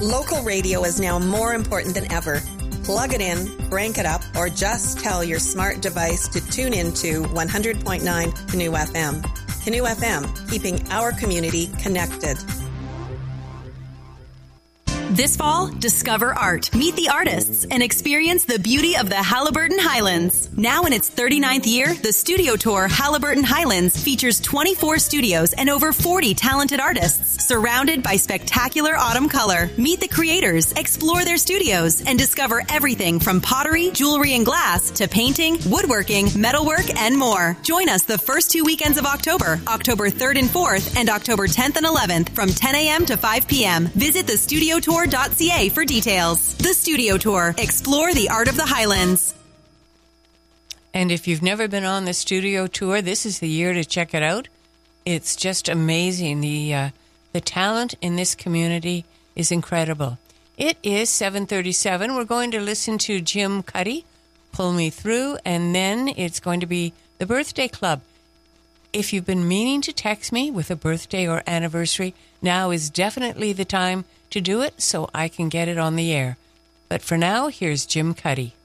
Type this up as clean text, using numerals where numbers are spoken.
Local radio is now more important than ever. Plug it in, crank it up, or just tell your smart device to tune into 100.9 Canoe FM. Canoe FM, keeping our community connected. This fall, discover art, meet the artists, and experience the beauty of the Haliburton Highlands. Now in its 39th year, the studio tour Haliburton Highlands features 24 studios and over 40 talented artists, surrounded by spectacular autumn color. Meet the creators, explore their studios, and discover everything from pottery, jewelry and glass, to painting, woodworking, metalwork, and more. Join us the first 2 weekends of October 3rd and 4th, and October 10th and 11th from 10 a.m. to 5 p.m. Visit the studio tour.ca for details. The Studio Tour. Explore the art of the Highlands. And if you've never been on the Studio Tour, this is the year to check it out. It's just amazing. The talent in this community is incredible. It is 7:37. We're going to listen to Jim Cuddy, Pull Me Through, and then it's going to be the Birthday Club. If you've been meaning to text me with a birthday or anniversary, now is definitely the time to do it so I can get it on the air. But for now, here's Jim Cuddy.